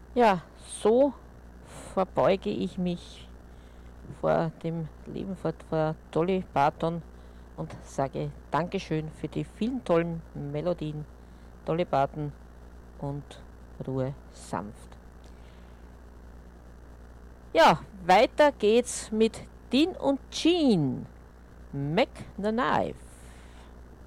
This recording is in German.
Ja, so verbeuge ich mich vor dem Leben vor Dolly Parton und sage Dankeschön für die vielen tollen Melodien, Dolly Parton und Ruhe sanft. Ja, weiter geht's mit Dean und Jean, Mac the Knife.